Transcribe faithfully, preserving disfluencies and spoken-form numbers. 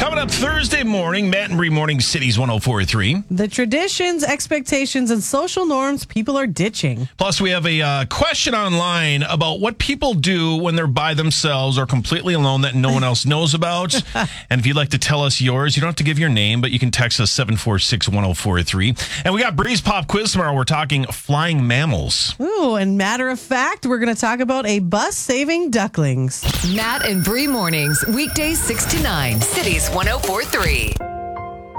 Coming up Thursday morning, Matt and Bree Morning Cities one oh four point three. The traditions, expectations, and social norms people are ditching. Plus, we have a uh, question online about what people do when they're by themselves or completely alone that no one else knows about. And if you'd like to tell us yours, you don't have to give your name, but you can text us seven four six, one oh four three. And we got Bree's Pop Quiz tomorrow. We're talking flying mammals. Ooh, and matter of fact, we're going to talk about a bus saving ducklings. Matt and Bree Mornings, weekdays six to nine, Cities one oh four point three.